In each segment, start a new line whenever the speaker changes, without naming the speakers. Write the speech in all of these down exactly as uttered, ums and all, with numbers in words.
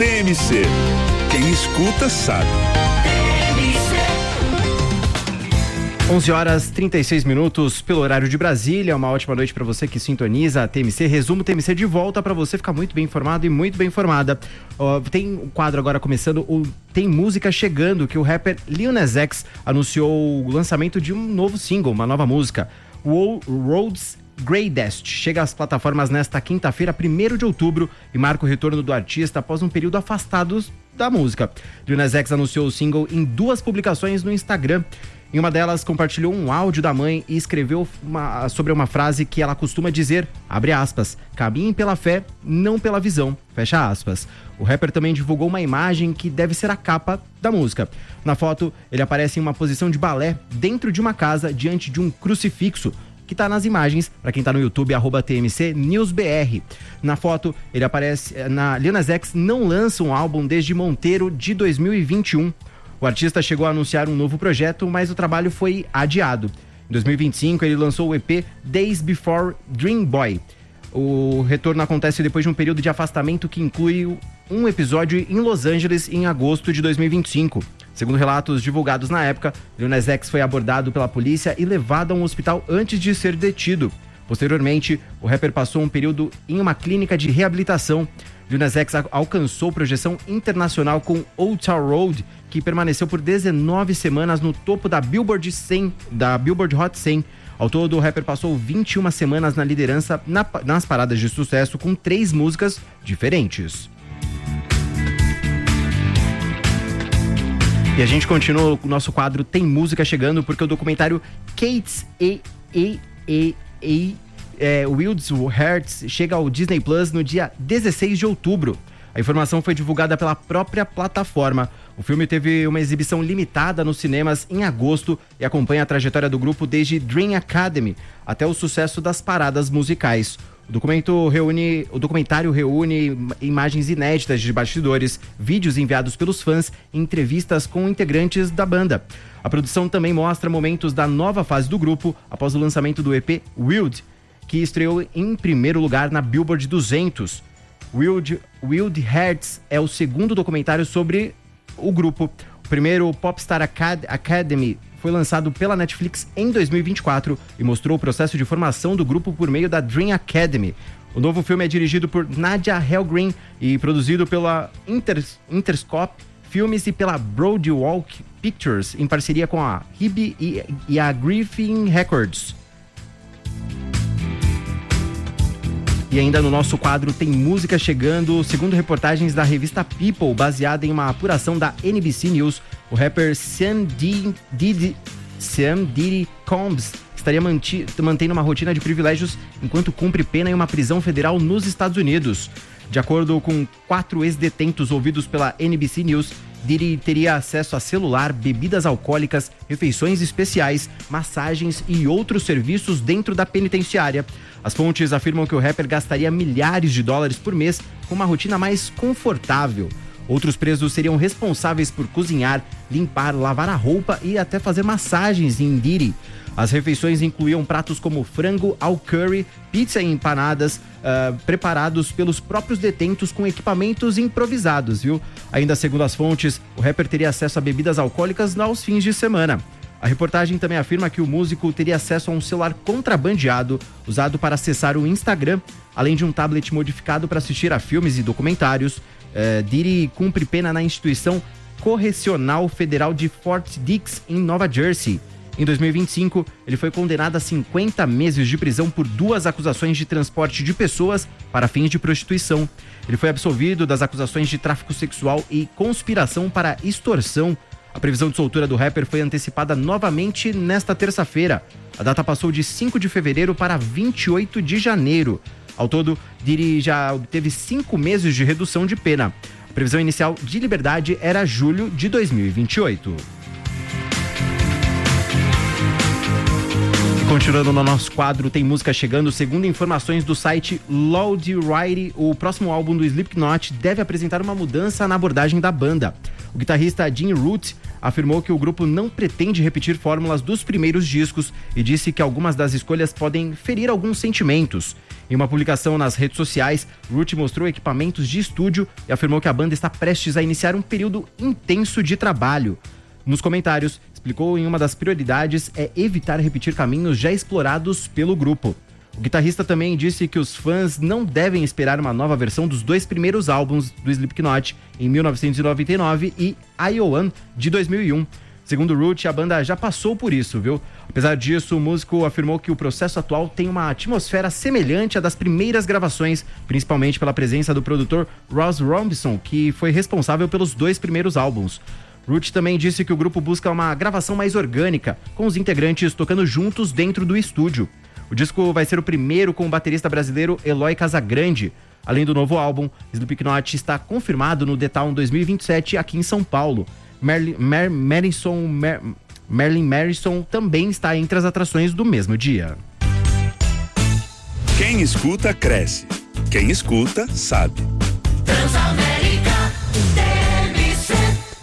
T M C. Quem escuta sabe.
onze horas e trinta e seis minutos pelo horário de Brasília. Uma ótima noite para você que sintoniza a T M C. Resumo T M C de volta para você ficar muito bem informado e muito bem informada. Uh, tem um quadro agora começando, o Tem Música Chegando, que o rapper Lil Nas X anunciou o lançamento de um novo single, uma nova música. O Roads Greatest chega às plataformas nesta quinta-feira, primeiro de outubro, e marca o retorno do artista após um período afastado da música. Lil Nas X anunciou o single em duas publicações no Instagram. Em uma delas, compartilhou um áudio da mãe e escreveu uma, sobre uma frase que ela costuma dizer, abre aspas, caminhem pela fé, não pela visão, fecha aspas. O rapper também divulgou uma imagem que deve ser a capa da música. Na foto, ele aparece em uma posição de balé dentro de uma casa, diante de um crucifixo, que tá nas imagens, para quem tá no YouTube, arroba T M C News B R. Na foto, ele aparece, na Lil Nas X não lança um álbum desde Monteiro de dois mil e vinte e um. O artista chegou a anunciar um novo projeto, mas o trabalho foi adiado. Em dois mil e vinte e cinco, ele lançou o E P Days Before Dream Boy. O retorno acontece depois de um período de afastamento que inclui um episódio em Los Angeles em agosto de dois mil e vinte e cinco. Segundo relatos divulgados na época, Lil Nas X foi abordado pela polícia e levado a um hospital antes de ser detido. Posteriormente, o rapper passou um período em uma clínica de reabilitação. Lil Nas X alcançou projeção internacional com Old Town Road, que permaneceu por dezenove semanas no topo da Billboard cem, da Billboard Hot cem. Ao todo, o rapper passou vinte e uma semanas na liderança na, nas paradas de sucesso com três músicas diferentes. E a gente continua o nosso quadro Tem Música Chegando, porque o documentário Kate's e e e e é, Wild's Hearts chega ao Disney Plus no dia dezesseis de outubro. A informação foi divulgada pela própria plataforma. O filme teve uma exibição limitada nos cinemas em agosto e acompanha a trajetória do grupo desde Dream Academy até o sucesso das paradas musicais. O, documento reúne, o documentário reúne imagens inéditas de bastidores, vídeos enviados pelos fãs e entrevistas com integrantes da banda. A produção também mostra momentos da nova fase do grupo após o lançamento do E P Wild, que estreou em primeiro lugar na Billboard duzentos. Wild, Wild Hearts é o segundo documentário sobre o grupo. O primeiro, Popstar Acad- Academy, foi lançado pela Netflix em dois mil e vinte e quatro e mostrou o processo de formação do grupo por meio da Dream Academy. O novo filme é dirigido por Nadia Hellgreen e produzido pela Inter- Interscope Filmes e pela Broadwalk Pictures, em parceria com a R I B e, e a Griffin Records. E ainda no nosso quadro Tem Música Chegando, segundo reportagens da revista People, baseada em uma apuração da N B C News, o rapper Sam Diddy, Sam Diddy Combs estaria manti- mantendo uma rotina de privilégios enquanto cumpre pena em uma prisão federal nos Estados Unidos. De acordo com quatro ex-detentos ouvidos pela N B C News, Diddy teria acesso a celular, bebidas alcoólicas, refeições especiais, massagens e outros serviços dentro da penitenciária. As fontes afirmam que o rapper gastaria milhares de dólares por mês com uma rotina mais confortável. Outros presos seriam responsáveis por cozinhar, limpar, lavar a roupa e até fazer massagens em Diddy. As refeições incluíam pratos como frango ao curry, pizza e empanadas, uh, preparados pelos próprios detentos com equipamentos improvisados, viu? Ainda segundo as fontes, o rapper teria acesso a bebidas alcoólicas aos fins de semana. A reportagem também afirma que o músico teria acesso a um celular contrabandeado, usado para acessar o Instagram, além de um tablet modificado para assistir a filmes e documentários. Uh, Diddy cumpre pena na instituição correcional federal de Fort Dix, em Nova Jersey. Em dois mil e vinte e cinco, ele foi condenado a cinquenta meses de prisão por duas acusações de transporte de pessoas para fins de prostituição. Ele foi absolvido das acusações de tráfico sexual e conspiração para extorsão. A previsão de soltura do rapper foi antecipada novamente nesta terça-feira. A data passou de cinco de fevereiro para vinte e oito de janeiro. Ao todo, Diddy já obteve cinco meses de redução de pena. A previsão inicial de liberdade era julho de dois mil e vinte e oito. Continuando no nosso quadro Tem Música Chegando, segundo informações do site Loud Righty, o próximo álbum do Slipknot deve apresentar uma mudança na abordagem da banda. O guitarrista Jim Root afirmou que o grupo não pretende repetir fórmulas dos primeiros discos e disse que algumas das escolhas podem ferir alguns sentimentos. Em uma publicação nas redes sociais, Ruth mostrou equipamentos de estúdio e afirmou que a banda está prestes a iniciar um período intenso de trabalho. Nos comentários, explicou em uma das prioridades é evitar repetir caminhos já explorados pelo grupo. O guitarrista também disse que os fãs não devem esperar uma nova versão dos dois primeiros álbuns do Slipknot, em mil novecentos e noventa e nove e I O One, de dois mil e um. Segundo Ruth, a banda já passou por isso, viu? Apesar disso, o músico afirmou que o processo atual tem uma atmosfera semelhante à das primeiras gravações, principalmente pela presença do produtor Ross Robinson, que foi responsável pelos dois primeiros álbuns. Ruth também disse que o grupo busca uma gravação mais orgânica, com os integrantes tocando juntos dentro do estúdio. O disco vai ser o primeiro com o baterista brasileiro Eloy Casagrande. Além do novo álbum, Slipknot está confirmado no The Town dois mil e vinte e sete aqui em São Paulo. Merlin, Mer, Marison, Mer, Merlin Marison também está entre as atrações do mesmo dia.
Quem escuta, cresce. Quem escuta, sabe.
Transamérica T M C.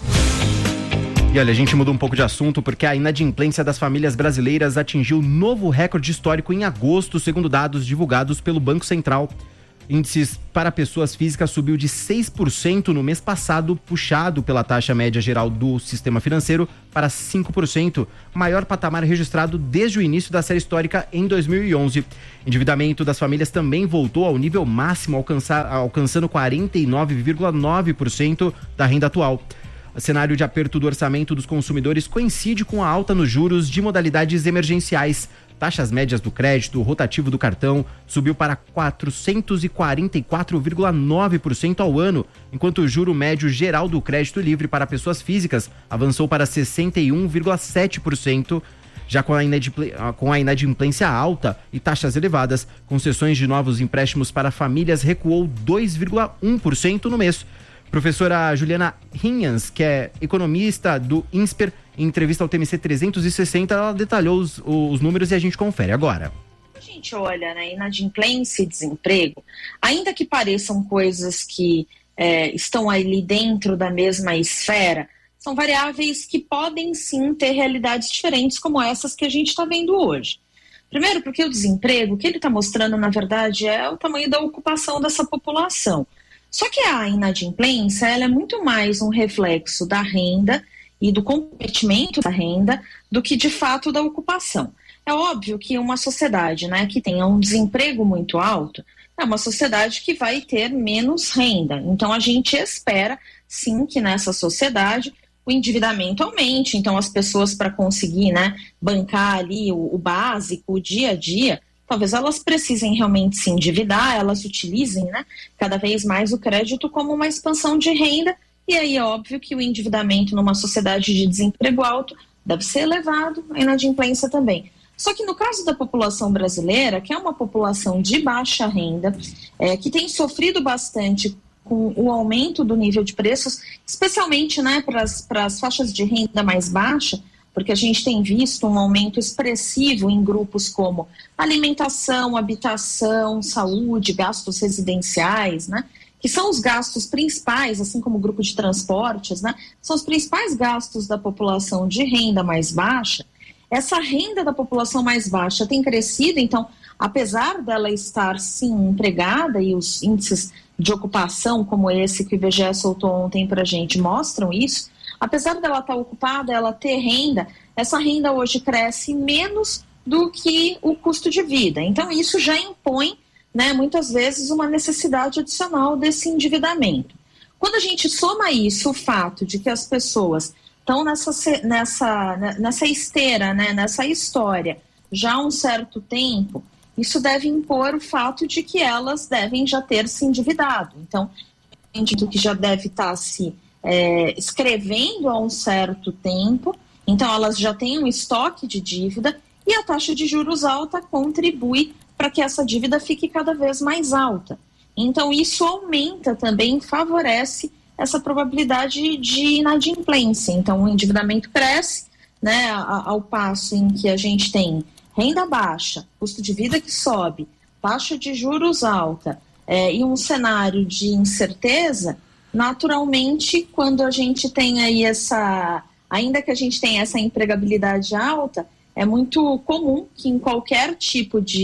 E olha, a gente muda um pouco de assunto porque a inadimplência das famílias brasileiras atingiu novo recorde histórico em agosto, segundo dados divulgados pelo Banco Central. Índices para pessoas físicas subiu de seis por cento no mês passado, puxado pela taxa média geral do sistema financeiro para cinco por cento, maior patamar registrado desde o início da série histórica em dois mil e onze. Endividamento das famílias também voltou ao nível máximo, alcançar, alcançando quarenta e nove vírgula nove por cento da renda atual. O cenário de aperto do orçamento dos consumidores coincide com a alta nos juros de modalidades emergenciais. Taxas médias do crédito rotativo do cartão subiu para quatrocentos e quarenta e quatro vírgula nove por cento ao ano, enquanto o juro médio geral do crédito livre para pessoas físicas avançou para sessenta e um vírgula sete por cento. Já com a, inadimpl... com a inadimplência alta e taxas elevadas, concessões de novos empréstimos para famílias recuou dois vírgula um por cento no mês. Professora Juliana Rinhans, que é economista do INSPER, em entrevista ao T M C trezentos e sessenta, ela detalhou os, os números e a gente confere agora.
A gente olha, né, inadimplência e desemprego, ainda que pareçam coisas que é, estão ali dentro da mesma esfera, são variáveis que podem sim ter realidades diferentes como essas que a gente está vendo hoje. Primeiro porque o desemprego, o que ele está mostrando na verdade é o tamanho da ocupação dessa população. Só que a inadimplência ela é muito mais um reflexo da renda e do comprometimento da renda do que de fato da ocupação. É óbvio que uma sociedade, né, que tenha um desemprego muito alto é uma sociedade que vai ter menos renda. Então a gente espera sim que nessa sociedade o endividamento aumente. Então as pessoas para conseguir, né, bancar ali o, o básico, o dia a dia, talvez elas precisem realmente se endividar, elas utilizem, né, cada vez mais o crédito como uma expansão de renda, e aí é óbvio que o endividamento numa sociedade de desemprego alto deve ser elevado, a inadimplência também. Só que no caso da população brasileira, que é uma população de baixa renda, é, que tem sofrido bastante com o aumento do nível de preços, especialmente, né, para as faixas de renda mais baixa, porque a gente tem visto um aumento expressivo em grupos como alimentação, habitação, saúde, gastos residenciais, né? Que são os gastos principais, assim como o grupo de transportes, né? São os principais gastos da população de renda mais baixa. Essa renda da população mais baixa tem crescido, então, apesar dela estar, sim, empregada, e os índices de ocupação como esse que o I B G E soltou ontem para a gente mostram isso, apesar dela estar ocupada, ela ter renda, essa renda hoje cresce menos do que o custo de vida. Então, isso já impõe, né, muitas vezes, uma necessidade adicional desse endividamento. Quando a gente soma isso, o fato de que as pessoas estão nessa, nessa, nessa esteira, né, nessa história, já há um certo tempo, isso deve impor o fato de que elas devem já ter se endividado. Então, do que já deve estar se É, escrevendo há um certo tempo, então elas já têm um estoque de dívida e a taxa de juros alta contribui para que essa dívida fique cada vez mais alta. Então isso aumenta também, favorece essa probabilidade de inadimplência. Então o endividamento cresce, né, ao passo em que a gente tem renda baixa, custo de vida que sobe, taxa de juros alta é, e um cenário de incerteza. Naturalmente, quando a gente tem aí essa, ainda que a gente tenha essa empregabilidade alta, é muito comum que em qualquer tipo de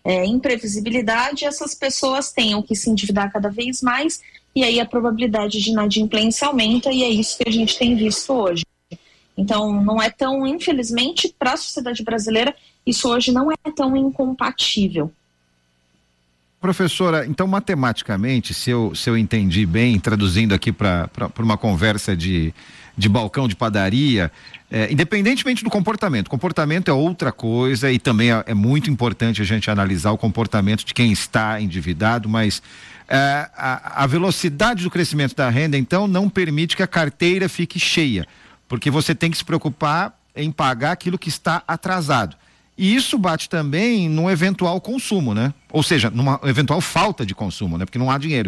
é, imprevisibilidade, essas pessoas tenham que se endividar cada vez mais, e aí a probabilidade de inadimplência aumenta, e é isso que a gente tem visto hoje. Então, não é tão, infelizmente, para a sociedade brasileira, isso hoje não é tão incompatível.
Professora, então matematicamente, se eu, se eu entendi bem, traduzindo aqui para uma conversa de, de balcão de padaria, é, independentemente do comportamento, comportamento é outra coisa e também é, é muito importante a gente analisar o comportamento de quem está endividado, mas é, a, a velocidade do crescimento da renda, então, não permite que a carteira fique cheia, porque você tem que se preocupar em pagar aquilo que está atrasado. E isso bate também num eventual consumo, né? Ou seja, numa eventual falta de consumo, né? Porque não há dinheiro.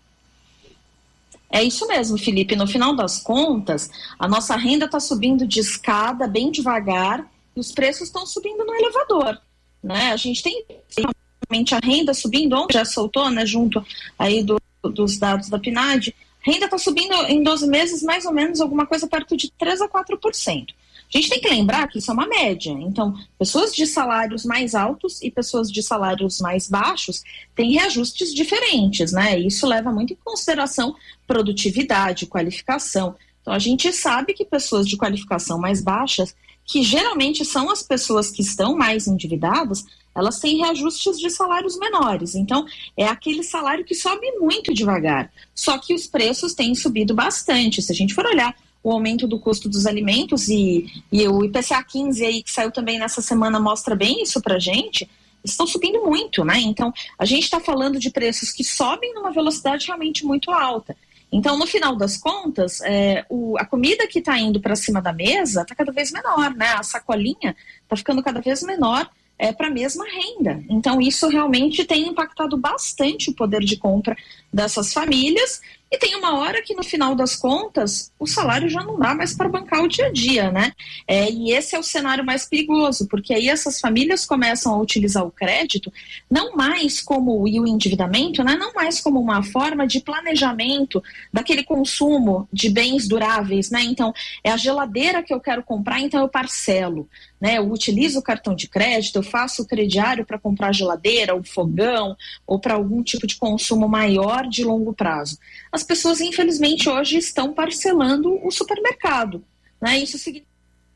É isso mesmo, Felipe. No final das contas, a nossa renda está subindo de escada bem devagar e os preços estão subindo no elevador, né? A gente tem realmente a renda subindo, ontem já soltou, né? Junto aí do, dos dados da P N A D, a renda está subindo em doze meses mais ou menos alguma coisa perto de três a quatro por cento. A gente tem que lembrar que isso é uma média, então pessoas de salários mais altos e pessoas de salários mais baixos têm reajustes diferentes, né? Isso leva muito em consideração produtividade, qualificação. Então a gente sabe que pessoas de qualificação mais baixas, que geralmente são as pessoas que estão mais endividadas, elas têm reajustes de salários menores. Então é aquele salário que sobe muito devagar, só que os preços têm subido bastante. Se a gente for olhar o aumento do custo dos alimentos e, e o I P C A quinze aí, que saiu também nessa semana, mostra bem isso pra gente, estão subindo muito, né? Então, a gente está falando de preços que sobem numa velocidade realmente muito alta. Então, no final das contas, é, o, a comida que está indo para cima da mesa está cada vez menor, né? A sacolinha está ficando cada vez menor é, para a mesma renda. Então, isso realmente tem impactado bastante o poder de compra dessas famílias. E tem uma hora que, no final das contas, o salário já não dá mais para bancar o dia a dia, né? É, e esse é o cenário mais perigoso, porque aí essas famílias começam a utilizar o crédito não mais como, e o endividamento, né? Não mais como uma forma de planejamento daquele consumo de bens duráveis, né? Então, é a geladeira que eu quero comprar, então eu parcelo, né? Eu utilizo o cartão de crédito, eu faço o crediário para comprar geladeira, o fogão, ou para algum tipo de consumo maior de longo prazo. As pessoas, infelizmente, hoje estão parcelando o supermercado, né? Isso significa...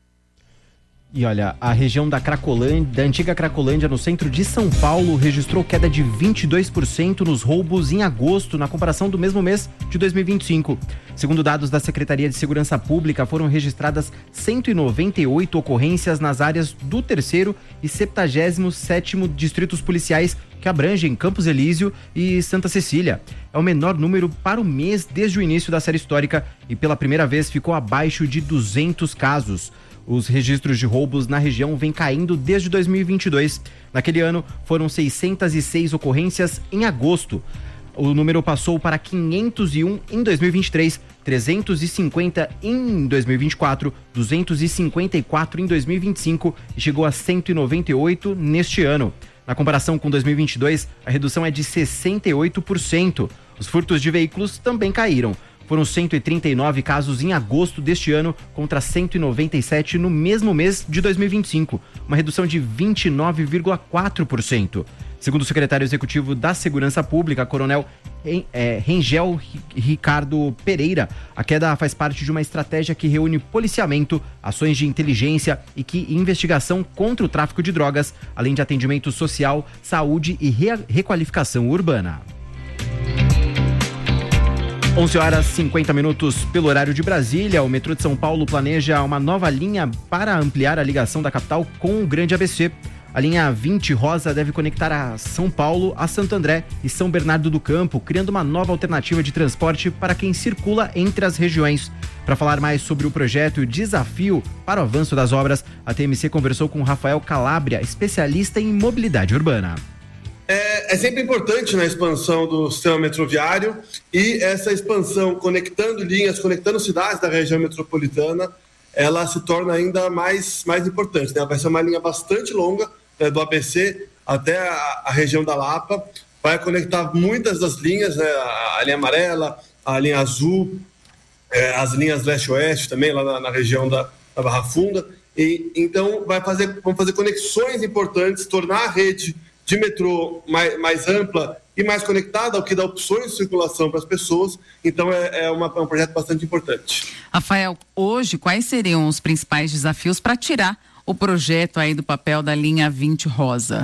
E olha, a região da Cracolândia, da antiga Cracolândia, no centro de São Paulo, registrou queda de vinte e dois por cento nos roubos em agosto, na comparação do mesmo mês de dois mil e vinte e cinco. Segundo dados da Secretaria de Segurança Pública, foram registradas cento e noventa e oito ocorrências nas áreas do terceiro e septagésimo sétimo distritos policiais, que abrangem Campos Elísio e Santa Cecília. É o menor número para o mês desde o início da série histórica e pela primeira vez ficou abaixo de duzentos casos. Os registros de roubos na região vêm caindo desde dois mil e vinte e dois. Naquele ano, foram seiscentas e seis ocorrências em agosto. O número passou para quinhentos e um em dois mil e vinte e três, trezentos e cinquenta em dois mil e vinte e quatro, duzentos e cinquenta e quatro em dois mil e vinte e cinco e chegou a cento e noventa e oito neste ano. Na comparação com dois mil e vinte e dois, a redução é de sessenta e oito por cento. Os furtos de veículos também caíram. Foram cento e trinta e nove casos em agosto deste ano contra cento e noventa e sete no mesmo mês de dois mil e vinte e cinco, uma redução de vinte e nove vírgula quatro por cento. Segundo o secretário executivo da Segurança Pública, Coronel Rengel Ricardo Pereira, a queda faz parte de uma estratégia que reúne policiamento, ações de inteligência e que investigação contra o tráfico de drogas, além de atendimento social, saúde e re- requalificação urbana. onze horas e cinquenta minutos pelo horário de Brasília. O metrô de São Paulo planeja uma nova linha para ampliar a ligação da capital com o Grande A B C. A linha vinte Rosa deve conectar a São Paulo, a Santo André e São Bernardo do Campo, criando uma nova alternativa de transporte para quem circula entre as regiões. Para falar mais sobre o projeto e o desafio para o avanço das obras, a T M C conversou com Rafael Calabria, especialista em mobilidade urbana.
É, é sempre importante na expansão do sistema metroviário e essa expansão conectando linhas, conectando cidades da região metropolitana, ela se torna ainda mais, mais importante, né? Vai ser uma linha bastante longa, né, do A B C até a, a região da Lapa, vai conectar muitas das linhas, né, a, a linha amarela, a linha azul, é, as linhas leste-oeste também, lá na, na região da, da Barra Funda, e então vai fazer, vão fazer conexões importantes, tornar a rede de metrô mais, mais ampla e mais conectada, o que dá opções de circulação para as pessoas. Então é, é, uma, é um projeto bastante importante.
Rafael, hoje quais seriam os principais desafios para tirar o projeto aí do papel da linha vinte rosa?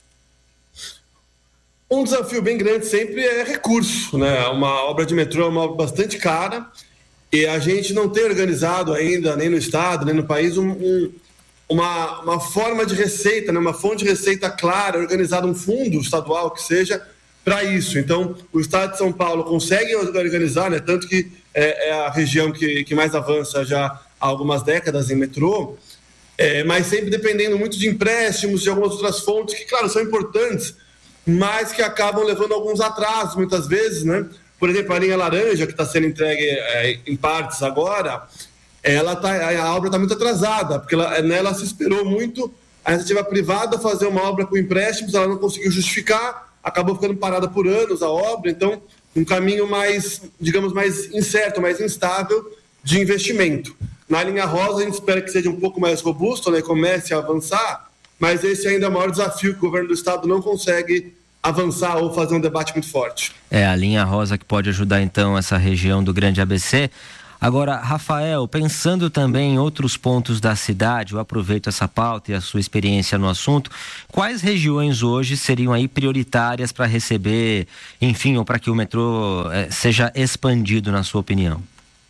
Um desafio bem grande sempre é recurso, né? Uma obra de metrô é uma obra bastante cara e a gente não tem organizado ainda, nem no estado, nem no país, um, um, uma, uma forma de receita, né? Uma fonte de receita clara, organizado um fundo estadual que seja para isso. Então, o estado de São Paulo consegue organizar, né? Tanto que é, é a região que, que mais avança já há algumas décadas em metrô, é, mas sempre dependendo muito de empréstimos, de algumas outras fontes que, claro, são importantes, mas que acabam levando alguns atrasos muitas vezes, né? Por exemplo, a linha laranja, que está sendo entregue é, em partes agora, ela tá, a obra está muito atrasada, porque ela, nela se esperou muito a iniciativa privada fazer uma obra com empréstimos, ela não conseguiu justificar, acabou ficando parada por anos a obra, então um caminho mais, digamos, mais incerto, mais instável de investimento. Na linha rosa, a gente espera que seja um pouco mais robusto, né? Comece a avançar, mas esse ainda é o maior desafio que o governo do estado não consegue avançar ou fazer um debate muito forte.
É a linha rosa que pode ajudar então essa região do Grande A B C. Agora, Rafael, pensando também em outros pontos da cidade, eu aproveito essa pauta e a sua experiência no assunto, quais regiões hoje seriam aí prioritárias para receber, enfim, ou para que o metrô eh, seja expandido, na sua opinião?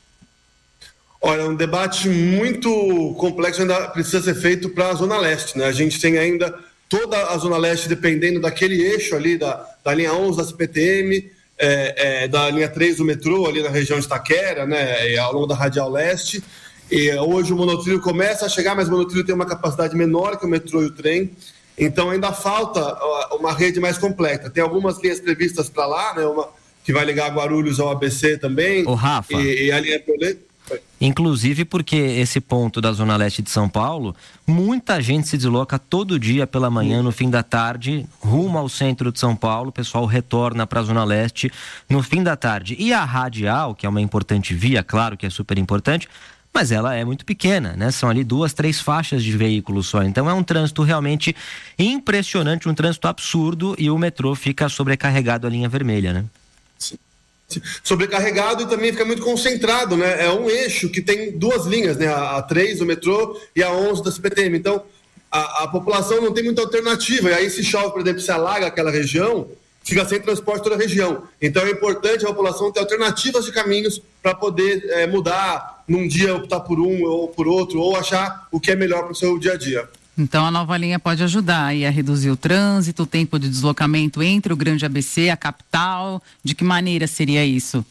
Olha, um debate muito complexo ainda precisa ser feito para a Zona Leste, né? A gente tem ainda toda a Zona Leste dependendo daquele eixo ali, da, da linha onze da C P T M, é, é, da linha três do metrô, ali na região de Itaquera, né? E ao longo da Radial Leste. E hoje o monotrilho começa a chegar, mas o monotrilho tem uma capacidade menor que o metrô e o trem. Então ainda falta uma rede mais completa. Tem algumas linhas previstas para lá, né? Uma que vai ligar Guarulhos ao A B C também.
Ô, Rafa.
E, e a linha Violeta.
Inclusive porque esse ponto da Zona Leste de São Paulo, muita gente se desloca todo dia pela manhã, no fim da tarde, rumo ao centro de São Paulo, o pessoal retorna para a Zona Leste no fim da tarde. E a Radial, que é uma importante via, claro que é super importante, mas ela é muito pequena, né? São ali duas, três faixas de veículos só. Então é um trânsito realmente impressionante, um trânsito absurdo, e o metrô fica sobrecarregado a linha vermelha, né?
Sim. Sobrecarregado e também fica muito concentrado, né? É um eixo que tem duas linhas, né? A três do metrô e a onze da C P T M. Então, a, a população não tem muita alternativa. E aí, se chove, por exemplo, se alaga aquela região, fica sem transporte toda a região. Então, é importante a população ter alternativas de caminhos para poder é, mudar, num dia optar por um ou por outro, ou achar o que é melhor para o seu dia a dia.
Então a nova linha pode ajudar aí a reduzir o trânsito, o tempo de deslocamento entre o Grande A B C, a capital. De que maneira seria isso?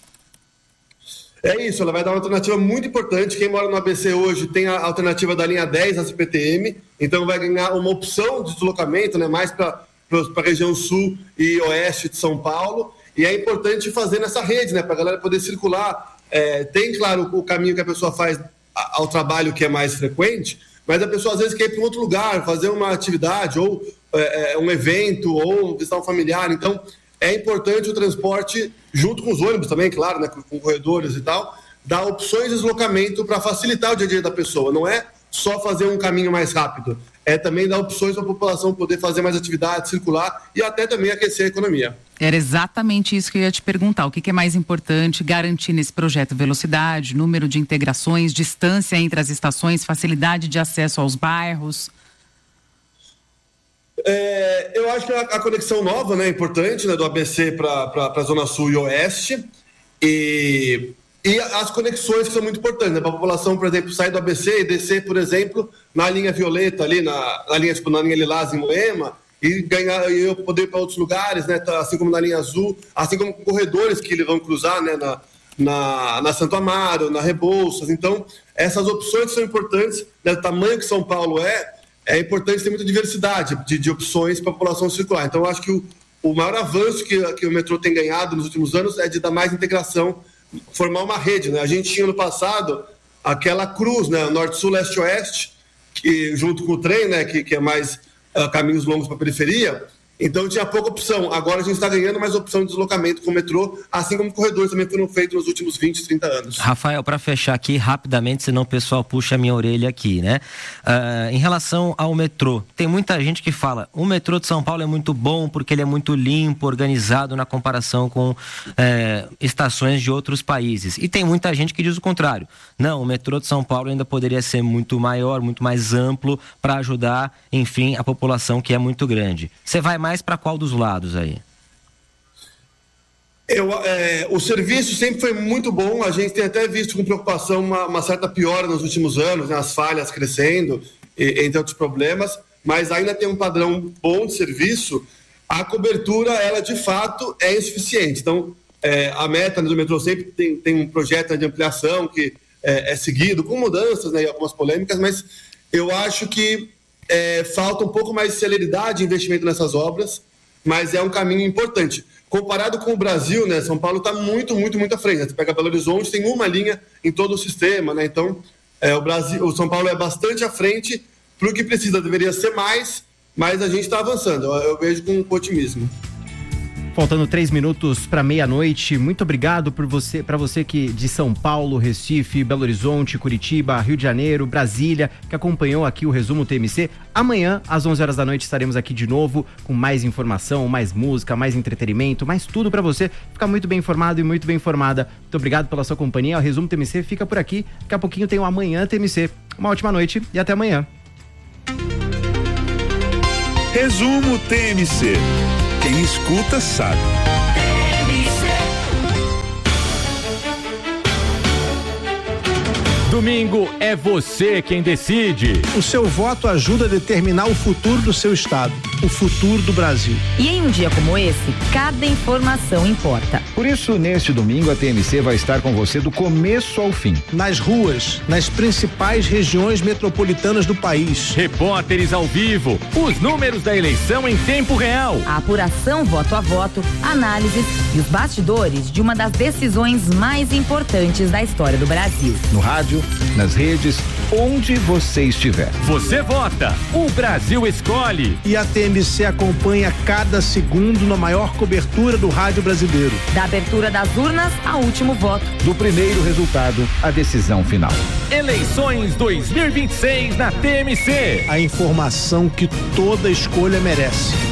É isso, ela vai dar uma alternativa muito importante. Quem mora no A B C hoje tem a alternativa da linha dez da C P T M, então vai ganhar uma opção de deslocamento, né, mais para a região sul e oeste de São Paulo. E é importante fazer nessa rede, né, para a galera poder circular. É, tem, claro, o caminho que a pessoa faz ao trabalho, que é mais frequente, mas a pessoa às vezes quer ir para um outro lugar, fazer uma atividade, ou é, um evento, ou visitar um familiar. Então, é importante o transporte, junto com os ônibus também, claro, né, com, com corredores e tal, dar opções de deslocamento para facilitar o dia a dia da pessoa. Não é só fazer um caminho mais rápido, é também dar opções para a população poder fazer mais atividades, circular e até também aquecer a economia.
Era exatamente isso que eu ia te perguntar. O que, que é mais importante garantir nesse projeto? Velocidade, número de integrações, distância entre as estações, facilidade de acesso aos bairros?
É, eu acho que a, a conexão nova, né, é importante, né, do A B C para a Zona Sul e Oeste. E, e as conexões que são muito importantes, né, para a população, por exemplo, sair do A B C e descer, por exemplo, na linha violeta, ali na, na, linha, tipo, na linha lilás em Moema, e ganhar, e eu poder ir para outros lugares, né, assim como na linha azul, assim como corredores que eles vão cruzar, né, na, na, na Santo Amaro, na Rebouças. Então, essas opções são importantes, né, do tamanho que São Paulo é, é importante ter muita diversidade de, de opções para a população circular. Então, eu acho que o, o maior avanço que, que o metrô tem ganhado nos últimos anos é de dar mais integração, formar uma rede, né? A gente tinha no passado aquela cruz, né, norte-sul, leste-oeste, que junto com o trem, né, que, que é mais uh, caminhos longos para a periferia, Então tinha pouca opção. Agora a gente está ganhando mais opção de deslocamento com o metrô, assim como corredores também foram feitos nos últimos vinte, trinta anos.
Rafael, para fechar aqui rapidamente, senão o pessoal puxa a minha orelha aqui, né? Uh, em relação ao metrô, tem muita gente que fala, o metrô de São Paulo é muito bom porque ele é muito limpo, organizado na comparação com eh, estações de outros países. E tem muita gente que diz o contrário. Não, o metrô de São Paulo ainda poderia ser muito maior, muito mais amplo para ajudar, enfim, a população que é muito grande. Você vai mais para qual dos lados aí?
Eu, é, o serviço sempre foi muito bom, a gente tem até visto com preocupação uma, uma certa piora nos últimos anos, né, as falhas crescendo, e, entre outros problemas, mas ainda tem um padrão bom de serviço. A cobertura, ela de fato é insuficiente. Então, é, a meta, né, do metrô sempre tem, tem um projeto de ampliação que é, é seguido, com mudanças, né, e algumas polêmicas, mas eu acho que É, falta um pouco mais de celeridade e investimento nessas obras, mas é um caminho importante. Comparado com o Brasil, né, São Paulo está muito, muito, muito à frente. Você pega Belo Horizonte, tem uma linha em todo o sistema, né? Então, é, o, Brasil, o São Paulo é bastante à frente para o que precisa. Deveria ser mais, mas a gente está avançando. Eu, eu vejo com otimismo.
Faltando três minutos para meia-noite, muito obrigado por você, para você que de São Paulo, Recife, Belo Horizonte, Curitiba, Rio de Janeiro, Brasília, que acompanhou aqui o Resumo T M C. Amanhã, às onze horas da noite, estaremos aqui de novo com mais informação, mais música, mais entretenimento, mais tudo para você ficar muito bem informado e muito bem informada. Muito obrigado pela sua companhia. O Resumo T M C fica por aqui. Daqui a pouquinho tem o Amanhã T M C. Uma ótima noite e até amanhã.
Resumo T M C. Quem escuta sabe.
Domingo é você quem decide.
O seu voto ajuda a determinar o futuro do seu estado, o futuro do Brasil.
E em um dia como esse, cada informação importa.
Por isso, neste domingo, a T M C vai estar com você do começo ao fim.
Nas ruas, nas principais regiões metropolitanas do país.
Repórteres ao vivo, os números da eleição em tempo real.
A apuração voto a voto, análises e os bastidores de uma das decisões mais importantes da história do Brasil.
No rádio, nas redes, onde você estiver.
Você vota, o Brasil escolhe.
E a T M C acompanha cada segundo na maior cobertura do rádio brasileiro.
Da abertura das urnas ao último voto.
Do primeiro resultado à decisão final.
Eleições dois mil e vinte e seis na T M C.
A informação que toda escolha merece.